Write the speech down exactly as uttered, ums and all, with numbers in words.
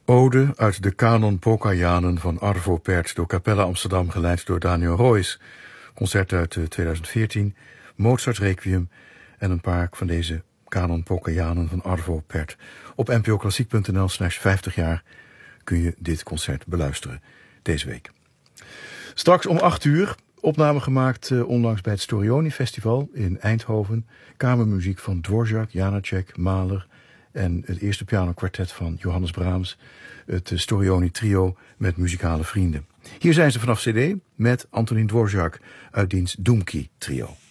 Ode uit de Canon Pokajanen van Arvo Pärt, door Capella Amsterdam, geleid door Daniel Roys. Concert uit tweeduizend veertien, Mozart Requiem en een paar van deze Canon Pokajanen van Arvo Pärt. Op n p o klassiek punt n l slash vijftig jaar kun je dit concert beluisteren deze week. Straks om acht uur, opname gemaakt uh, onlangs bij het Storioni Festival in Eindhoven. Kamermuziek van Dvorak, Janacek, Mahler en het eerste pianokwartet van Johannes Brahms. Het uh, Storioni trio met muzikale vrienden. Hier zijn ze vanaf C D met Antonín Dvorak uit diens Dumki trio.